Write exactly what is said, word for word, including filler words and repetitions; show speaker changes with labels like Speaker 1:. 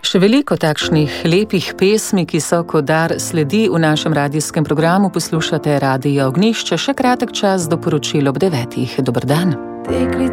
Speaker 1: Še veliko takšnih lepih pesmi, ki so kot dar sledi v našem radijskem programu. Poslušate Radio Ognjišče, še kratek čas do poročil ob devetih. Dober dan.